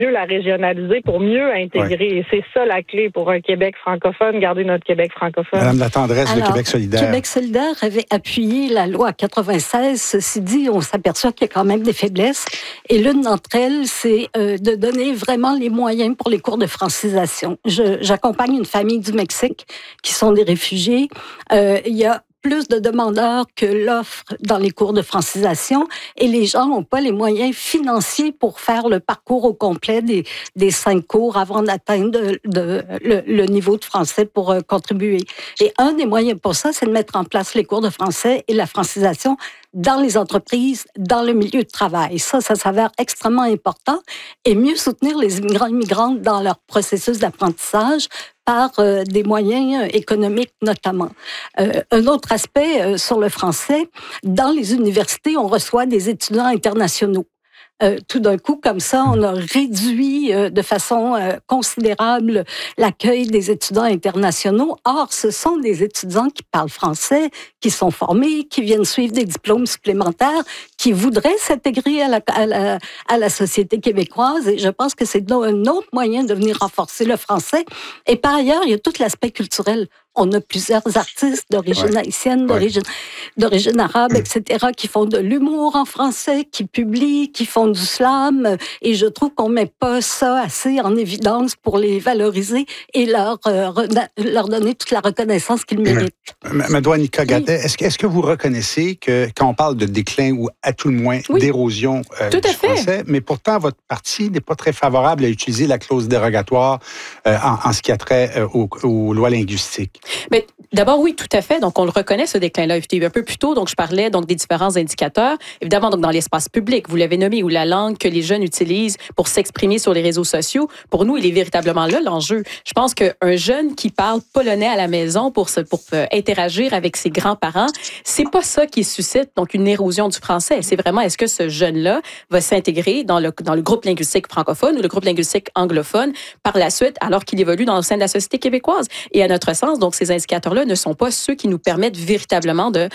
la régionaliser pour mieux intégrer. Et c'est ça la clé pour un Québec francophone, garder notre Québec francophone. Madame Latendresse de Québec solidaire. Québec solidaire avait appuyé la loi 96. Ceci dit, on s'aperçoit qu'il y a quand même des faiblesses. Et l'une d'entre elles, c'est de donner vraiment les moyens pour les cours de francisation. J'accompagne une famille du Mexique qui sont des réfugiés. Il y a plus de demandeurs que l'offre dans les cours de francisation et les gens n'ont pas les moyens financiers pour faire le parcours au complet des 5 cours avant d'atteindre le niveau de français pour contribuer. Et un des moyens pour ça, c'est de mettre en place les cours de français et la francisation dans les entreprises, dans le milieu de travail. Ça s'avère extrêmement important et mieux soutenir les immigrants et immigrantes dans leur processus d'apprentissage par des moyens économiques notamment. Un autre aspect sur le français, dans les universités, on reçoit des étudiants internationaux. Tout d'un coup, comme ça, on a réduit de façon considérable l'accueil des étudiants internationaux. Or, ce sont des étudiants qui parlent français, qui sont formés, qui viennent suivre des diplômes supplémentaires, qui voudraient s'intégrer à la société québécoise. Et je pense que c'est un autre moyen de venir renforcer le français. Et par ailleurs, il y a tout l'aspect culturel. On a plusieurs artistes d'origine haïtienne, d'origine arabe, etc., qui font de l'humour en français, qui publient, qui font du slam. Et je trouve qu'on met pas ça assez en évidence pour les valoriser et leur donner toute la reconnaissance qu'ils méritent. Madame Nika Gadet, est-ce que vous reconnaissez que quand on parle de déclin ou à tout le moins d'érosion du français, mais pourtant votre parti n'est pas très favorable à utiliser la clause dérogatoire en ce qui a trait aux lois linguistiques? Mais d'abord, oui, tout à fait. Donc, on le reconnaît, ce déclin-là. Un peu plus tôt, donc, je parlais donc, des différents indicateurs. Évidemment, donc, dans l'espace public, vous l'avez nommé, où la langue que les jeunes utilisent pour s'exprimer sur les réseaux sociaux, pour nous, il est véritablement là l'enjeu. Je pense qu'un jeune qui parle polonais à la maison pour interagir avec ses grands-parents, c'est pas ça qui suscite donc une érosion du français. C'est vraiment, est-ce que ce jeune-là va s'intégrer dans le groupe linguistique francophone ou le groupe linguistique anglophone par la suite, alors qu'il évolue dans le sein de la société québécoise? Et à notre sens, donc, ces indicateurs-là ne sont pas ceux qui nous permettent véritablement de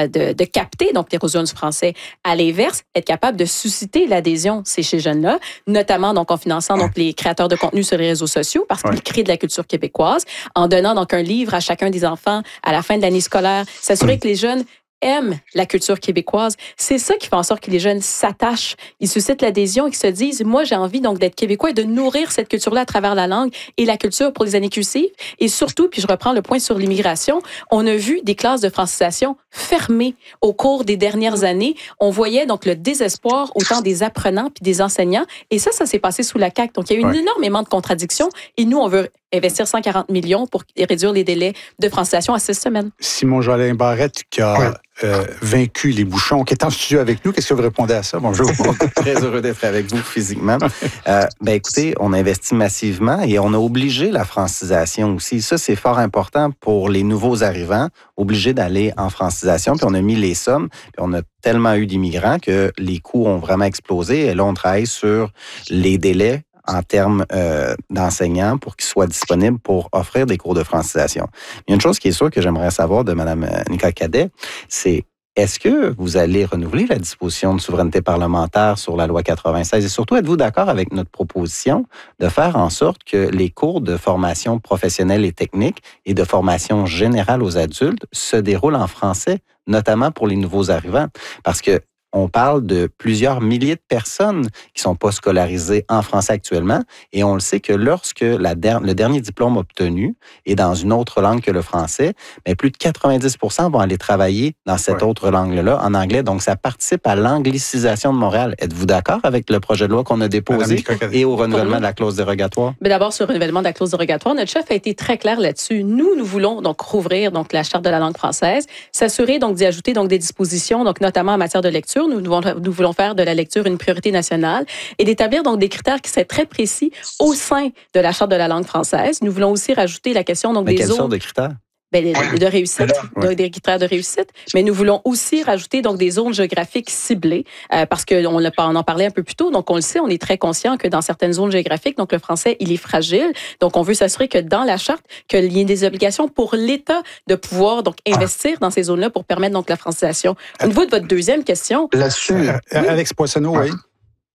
capter donc l'érosion du français. À l'inverse, être capable de susciter l'adhésion chez ces jeunes-là, notamment donc en finançant donc les créateurs de contenu sur les réseaux sociaux parce qu'ils créent de la culture québécoise, en donnant donc un livre à chacun des enfants à la fin de l'année scolaire, s'assurer que les jeunes aiment la culture québécoise. C'est ça qui fait en sorte que les jeunes s'attachent, ils suscitent l'adhésion et qu'ils se disent, moi, j'ai envie donc d'être québécois et de nourrir cette culture-là à travers la langue et la culture pour les années qui suivent. Et surtout, puis je reprends le point sur l'immigration, on a vu des classes de francisation fermées au cours des dernières années. On voyait donc le désespoir autant des apprenants puis des enseignants. Et ça s'est passé sous la CAQ. Donc, il y a eu énormément de contradictions et nous, on veut investir 140 millions pour réduire les délais de francisation à 6 semaines. Simon Jolin Barrette qui a vaincu les bouchons, qui est en studio avec nous. Qu'est-ce que vous répondez à ça? Bonjour. Très heureux d'être avec vous physiquement. Écoutez, on investit massivement et on a obligé la francisation aussi. Ça, c'est fort important pour les nouveaux arrivants, obligés d'aller en francisation. Puis on a mis les sommes, puis on a tellement eu d'immigrants que les coûts ont vraiment explosé. Et là, on travaille sur les délais en termes d'enseignants pour qu'ils soient disponibles pour offrir des cours de francisation. Il y a une chose qui est sûre que j'aimerais savoir de Mme Nika Gadet, c'est est-ce que vous allez renouveler la disposition de souveraineté parlementaire sur la loi 96 et surtout, êtes-vous d'accord avec notre proposition de faire en sorte que les cours de formation professionnelle et technique et de formation générale aux adultes se déroulent en français, notamment pour les nouveaux arrivants? Parce que on parle de plusieurs milliers de personnes qui sont pas scolarisées en français actuellement et on le sait que lorsque le dernier diplôme obtenu est dans une autre langue que le français, mais plus de 90% vont aller travailler dans cette autre langue-là, en anglais. Donc, ça participe à l'anglicisation de Montréal. Êtes-vous d'accord avec le projet de loi qu'on a déposé et au renouvellement de la clause dérogatoire? Mais d'abord, sur le renouvellement de la clause dérogatoire, notre chef a été très clair là-dessus. Nous voulons donc rouvrir donc, la Charte de la langue française, s'assurer donc d'y ajouter donc, des dispositions, donc, notamment en matière de lecture. Nous voulons faire de la lecture une priorité nationale et d'établir donc des critères qui seraient très précis au sein de la Charte de la langue française. Nous voulons aussi rajouter la question donc, des quelles zones sortes de critères? De réussite, des critères de réussite, mais nous voulons aussi rajouter donc des zones géographiques ciblées parce qu'on en parlait un peu plus tôt, donc on le sait, on est très conscient que dans certaines zones géographiques, donc le français, il est fragile, donc on veut s'assurer que dans la charte, qu'il y ait des obligations pour l'État de pouvoir donc investir dans ces zones-là pour permettre donc la francisation. Au niveau de votre deuxième question... Là-dessus... Alex Poissonneau, oui.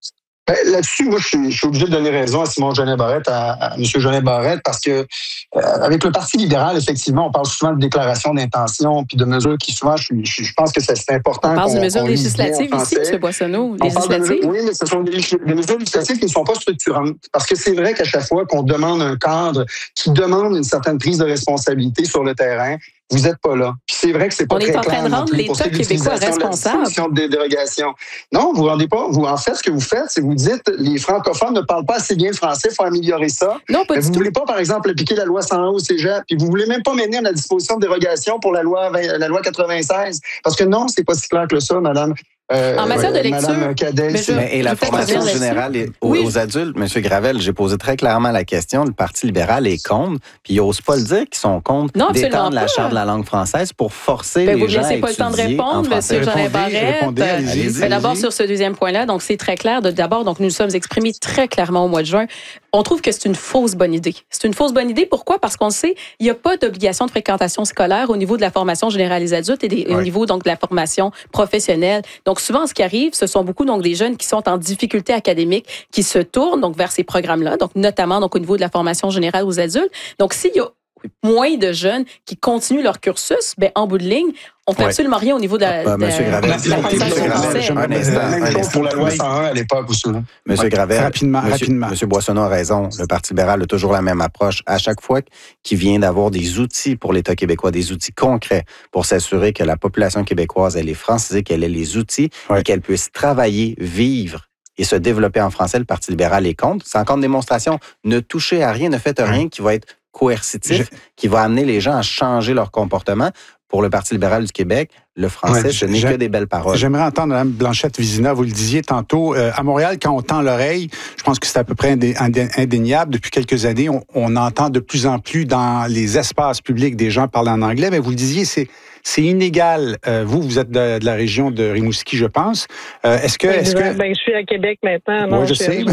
Là-dessus, moi, je suis obligé de donner raison à Simon Jolin-Barrette, à M. Jolin-Barrette, parce que avec le Parti libéral, effectivement, on parle souvent de déclaration d'intention puis de mesures qui, souvent, je pense que c'est important. On parle de mesures législatives ici, M. Boissonneau. Oui, mais ce sont des mesures législatives qui ne sont pas structurantes. Parce que c'est vrai qu'à chaque fois qu'on demande un cadre qui demande une certaine prise de responsabilité sur le terrain, vous n'êtes pas là. Puis c'est vrai que c'est pas très clair. On est en train de rendre l'État québécois responsable. De dérogation. Non, vous ne rendez pas. En fait, ce que vous faites, c'est que vous dites les francophones ne parlent pas assez bien le français, il faut améliorer ça. Non, pas du tout. Vous ne voulez pas, par exemple, appliquer la loi 101 au cégep, puis vous ne voulez même pas maintenir la disposition de dérogation pour la loi 96. Parce que non, c'est pas si clair que ça, madame. En matière de lecture, et la formation générale aux adultes, M. Gravel, j'ai posé très clairement la question. Le Parti libéral est contre, puis ils n'osent pas le dire qu'ils sont contre d'étendre la charte de la langue française pour forcer les gens à étudier en français. Vous ne laissez pas le temps de répondre, M. Jolin-Barrette. D'abord, sur ce deuxième point-là, donc c'est très clair. D'abord, donc nous nous sommes exprimés très clairement au mois de juin. On trouve que c'est une fausse bonne idée. C'est une fausse bonne idée. Pourquoi? Parce qu'on sait il n'y a pas d'obligation de fréquentation scolaire au niveau de la formation générale des adultes et au niveau donc de la formation professionnelle. Donc souvent, ce qui arrive, ce sont beaucoup donc des jeunes qui sont en difficulté académique, qui se tournent donc vers ces programmes-là, donc notamment donc au niveau de la formation générale aux adultes. Donc s'il y a moins de jeunes qui continuent leur cursus, en bout de ligne, on ne fait absolument rien au niveau de la Monsieur Gravel, même chose pour la loi 101 à l'époque aussi. Monsieur Gravel, rapidement. Monsieur Boissonneau a raison. Le Parti libéral a toujours la même approche. À chaque fois qu'il vient d'avoir des outils pour l'État québécois, des outils concrets pour s'assurer que la population québécoise, elle est francisée, qu'elle ait les outils et qu'elle puisse travailler, vivre et se développer en français, le Parti libéral est contre. C'est encore une démonstration. Ne touchez à rien, ne faites rien qui va être coercitif, qui va amener les gens à changer leur comportement. Pour le Parti libéral du Québec, le français, ce n'est que des belles paroles. J'aimerais entendre Mme Blanchette-Vizina, vous le disiez tantôt, à Montréal, quand on tend l'oreille, je pense que c'est à peu près indéniable. Depuis quelques années, on entend de plus en plus dans les espaces publics des gens parler en anglais, mais vous le disiez, c'est inégal. Vous êtes de la région de Rimouski, je pense. Est-ce que je suis à Québec maintenant. Non, je sais.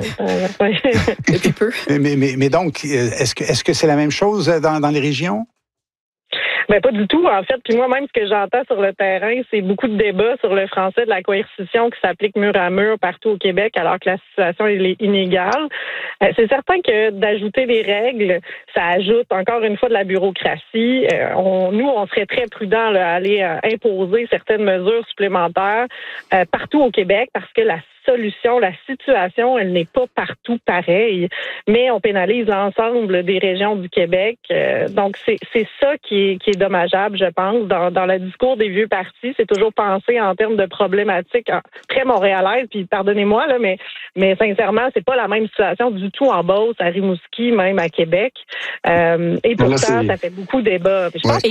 Depuis peu. Mais donc, est-ce que c'est la même chose dans les régions? Pas du tout, en fait. Puis moi-même, ce que j'entends sur le terrain, c'est beaucoup de débats sur le français de la coercition qui s'applique mur à mur partout au Québec, alors que la situation est inégale. C'est certain que d'ajouter des règles, ça ajoute encore une fois de la bureaucratie. On serait très prudents à aller imposer certaines mesures supplémentaires partout au Québec parce que la situation, elle n'est pas partout pareille, mais on pénalise l'ensemble des régions du Québec. Donc, c'est ça qui est dommageable, je pense. Dans le discours des vieux partis, c'est toujours pensé en termes de problématiques très montréalaises, puis pardonnez-moi, là, mais sincèrement, c'est pas la même situation du tout en Beauce, à Rimouski, même à Québec. Et pourtant, ça fait beaucoup de débats. Je pense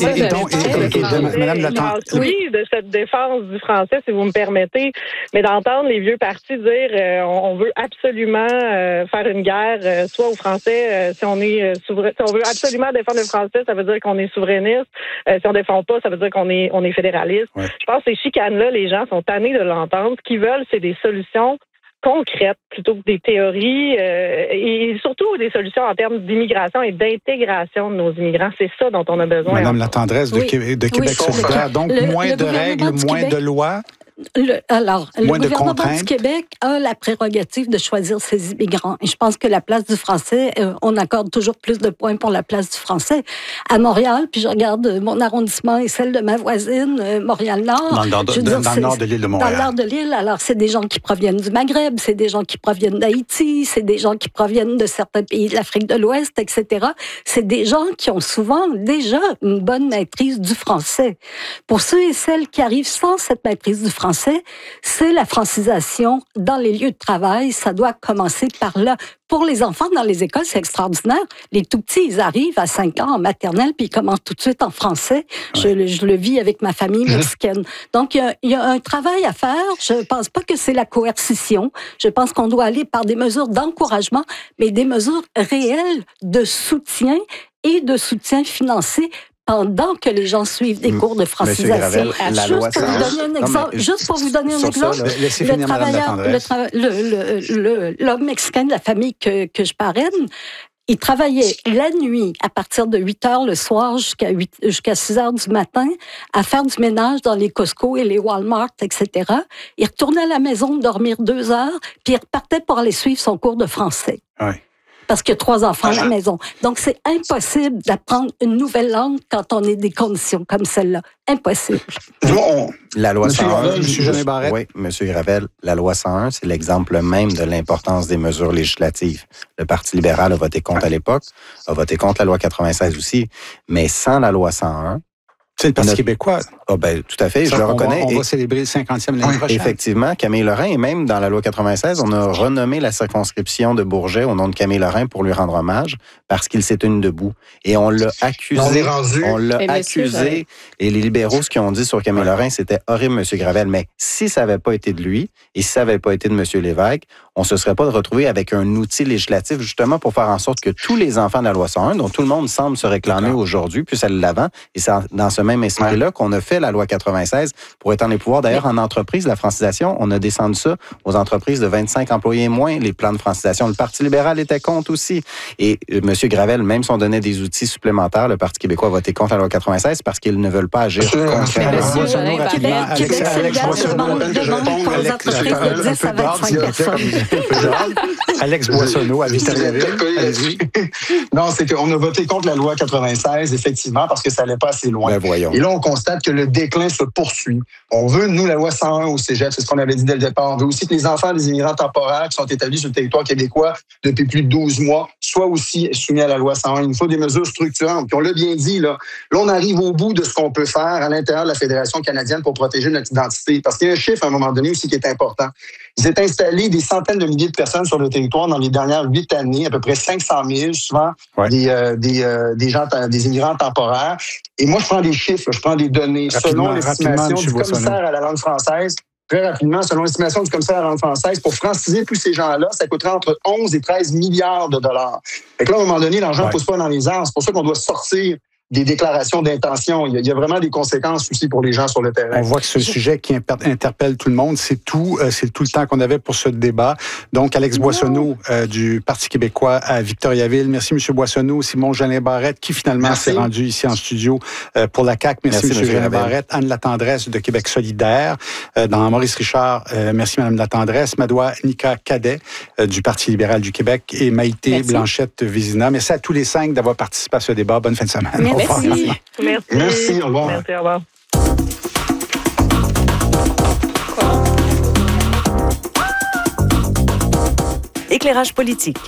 de cette défense du français, si vous me permettez, mais d'entendre les vieux partis dire on veut absolument faire une guerre soit aux Français si on est souverain, si on veut absolument défendre le français, ça veut dire qu'on est souverainiste, si on défend pas, ça veut dire qu'on est fédéraliste. Je pense que ces chicanes-là, les gens sont tannés de l'entendre. Ce qu'ils veulent, c'est des solutions concrètes plutôt que des théories et surtout des solutions en termes d'immigration et d'intégration de nos immigrants. C'est ça dont on a besoin. Madame La Tendresse de Québec solidaire. Donc, moins de règles, moins de lois. Le gouvernement du Québec a la prérogative de choisir ses immigrants. Et je pense que la place du français, on accorde toujours plus de points pour la place du français. À Montréal, puis je regarde mon arrondissement et celle de ma voisine, Montréal-Nord. Dans le nord de l'île de Montréal. Dans le nord de l'île, alors c'est des gens qui proviennent du Maghreb, c'est des gens qui proviennent d'Haïti, c'est des gens qui proviennent de certains pays de l'Afrique de l'Ouest, etc. C'est des gens qui ont souvent déjà une bonne maîtrise du français. Pour ceux et celles qui arrivent sans cette maîtrise du français, c'est la francisation dans les lieux de travail. Ça doit commencer par là. Pour les enfants dans les écoles, c'est extraordinaire. Les tout-petits, ils arrivent à 5 ans en maternelle, puis ils commencent tout de suite en français. Ouais. Je le vis avec ma famille mexicaine. Donc, il y a un travail à faire. Je ne pense pas que c'est la coercition. Je pense qu'on doit aller par des mesures d'encouragement, mais des mesures réelles de soutien et de soutien financier pendant que les gens suivent des cours de francisation. Juste pour vous donner un exemple, l'homme mexicain de la famille que je parraine, ils travaillaient la nuit à partir de 8 heures le soir jusqu'à 6 heures du matin à faire du ménage dans les Costco et les Walmart, etc. Ils retournaient à la maison dormir 2 heures, puis ils repartaient pour aller suivre son cours de français. Oui. Parce qu'il y a 3 enfants à la maison. Donc, c'est impossible d'apprendre une nouvelle langue quand on est des conditions comme celle-là. Impossible. La loi 101, M. Jeannet Barrette. Oui, M. Gravel, la loi 101, c'est l'exemple même de l'importance des mesures législatives. Le Parti libéral a voté contre à l'époque, a voté contre la loi 96 aussi, mais sans la loi 101, c'est le Parti québécois. Ah ben, tout à fait, je le reconnais. On va célébrer le 50e l'année prochaine. Effectivement, Camille Lorrain, et même dans la loi 96, on a renommé la circonscription de Bourget au nom de Camille Lorrain pour lui rendre hommage parce qu'il s'est tenu debout. Et on l'a accusé. On l'a accusé. Et les libéraux, ce qu'ils ont dit sur Camille Lorrain, c'était horrible, M. Gravel. Mais si ça n'avait pas été de lui et si ça n'avait pas été de M. Lévesque, on ne se serait pas retrouvé avec un outil législatif justement pour faire en sorte que tous les enfants de la loi 101, dont tout le monde semble se réclamer aujourd'hui, puissent aller de l'avant. Et c'est dans ce même esprit-là qu'on a fait la loi 96 pour étendre les pouvoirs. D'ailleurs, en entreprise, la francisation, on a descendu ça aux entreprises de 25 employés et moins, les plans de francisation. Le Parti libéral était contre aussi. Et M. Gravel, même si on donnait des outils supplémentaires, le Parti québécois a voté contre la loi 96 parce qu'ils ne veulent pas agir contre la loi. Alex Boissonneau, à Victoriaville. Non, c'est qu'on a voté contre la loi 96, effectivement, parce que ça n'allait pas assez loin. Ben voyons. Et là, on constate que le déclin se poursuit. On veut, nous, la loi 101 au cégep, c'est ce qu'on avait dit dès le départ. On veut aussi que les enfants des immigrants temporaires qui sont établis sur le territoire québécois depuis plus de 12 mois soient aussi soumis à la loi 101. Il nous faut des mesures structurantes. Puis on l'a bien dit, là, on arrive au bout de ce qu'on peut faire à l'intérieur de la Fédération canadienne pour protéger notre identité. Parce qu'il y a un chiffre, à un moment donné, aussi qui est important. Il s'est installé des centaines de milliers de personnes sur le territoire dans les dernières 8 années, à peu près 500 000, souvent des gens, des immigrants temporaires. Et moi, je prends des chiffres, je prends des données. Selon l'estimation du commissaire à la langue française, très rapidement, selon l'estimation du commissaire à la langue française, pour franciser tous ces gens-là, ça coûterait entre 11 et 13 milliards de dollars. Fait que là, à un moment donné, l'argent ne pousse pas dans les arbres. C'est pour ça qu'on doit sortir des déclarations d'intention. Il y a vraiment des conséquences aussi pour les gens sur le terrain. On voit que c'est un sujet qui interpelle tout le monde. C'est tout le temps qu'on avait pour ce débat. Donc, Alex Boissonneau du Parti québécois à Victoriaville. Merci, M. Boissonneau. Simon Jeannet Barrette, qui finalement s'est rendu ici en studio pour la CAQ. Merci M. Jeannet Barrette. Anne Latendresse de Québec solidaire. Dans Maurice Richard, merci Mme Latendresse. Madoua Nika Cadet du Parti libéral du Québec et Maïté Blanchette-Vézina. Merci à tous les 5 d'avoir participé à ce débat. Bonne fin de semaine. Merci. Merci, au revoir. Merci, au revoir. Éclairage politique.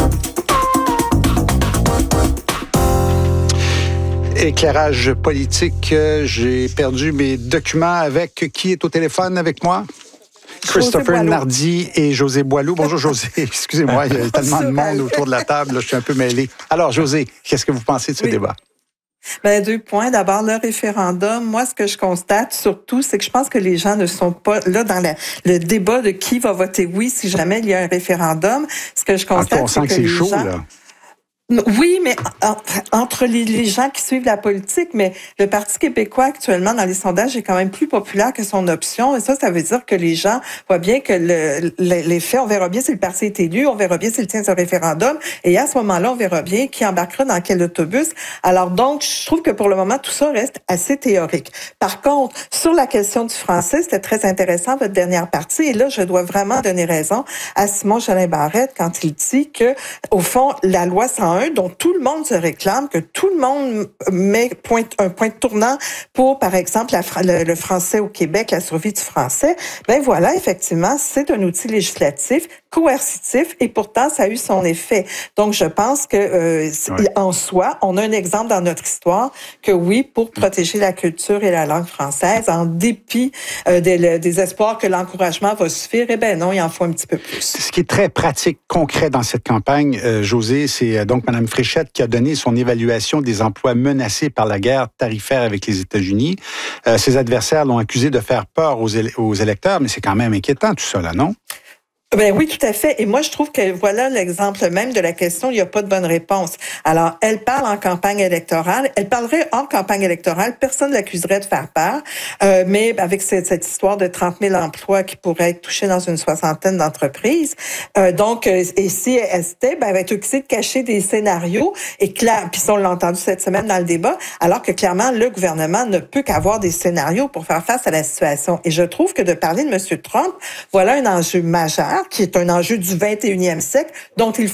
Éclairage politique. J'ai perdu mes documents avec qui est au téléphone avec moi? Christopher Nardi et José Boileau. Bonjour, José. Excusez-moi, il y a tellement de monde autour de la table, là, je suis un peu mêlé. Alors, José, qu'est-ce que vous pensez de ce débat? Ben, 2 points. D'abord, le référendum. Moi, ce que je constate surtout, c'est que je pense que les gens ne sont pas là dans le débat de qui va voter oui si jamais il y a un référendum. Ce que je constate, c'est que les chaud, gens... Là. Oui, mais entre les gens qui suivent la politique, mais le Parti québécois actuellement dans les sondages est quand même plus populaire que son option, et ça veut dire que les gens voient bien que les faits, on verra bien si le parti est élu, on verra bien s'il tient ce référendum, et à ce moment-là, on verra bien qui embarquera dans quel autobus. Alors donc, je trouve que pour le moment, tout ça reste assez théorique. Par contre, sur la question du français, c'était très intéressant votre dernière partie, et là, je dois vraiment donner raison à Simon Jeannet Barrette quand il dit que, au fond, la loi 101 dont tout le monde se réclame, que tout le monde met un point de tournant pour, par exemple, le français au Québec, la survie du français, ben voilà, effectivement, c'est un outil législatif, coercitif, et pourtant, ça a eu son effet. Donc, je pense que, en soi, on a un exemple dans notre histoire que oui, pour protéger la culture et la langue française, en dépit des espoirs que l'encouragement va suffire, eh ben non, il en faut un petit peu plus. Ce qui est très pratique, concret dans cette campagne, José, c'est donc Mme Fréchette qui a donné son évaluation des emplois menacés par la guerre tarifaire avec les États-Unis. Ses adversaires l'ont accusé de faire peur aux électeurs, mais c'est quand même inquiétant tout ça, là, non? Ben oui, tout à fait. Et moi, je trouve que voilà l'exemple même de la question, il n'y a pas de bonne réponse. Alors, elle parle en campagne électorale. Elle parlerait en campagne électorale. Personne ne l'accuserait de faire peur. Mais avec cette histoire de 30 000 emplois qui pourraient être touchés dans une 60aine d'entreprises. Et si elle était, elle va être occupée de cacher des scénarios. Et puis ça, on l'a entendu cette semaine dans le débat, alors que clairement, le gouvernement ne peut qu'avoir des scénarios pour faire face à la situation. Et je trouve que de parler de M. Trump, voilà un enjeu majeur, qui est un enjeu du 21e siècle, dont il